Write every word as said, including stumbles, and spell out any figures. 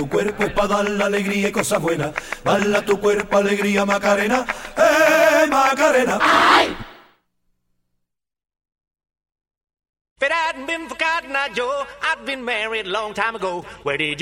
Tu cuerpo es para dar la alegría y cosas buenas. Bala tu cuerpo, alegría, Macarena. ¡Eh, Macarena! ¡Ay! If it hadn't been for Cotton Eye Joe, I'd been married a long time ago. Where did you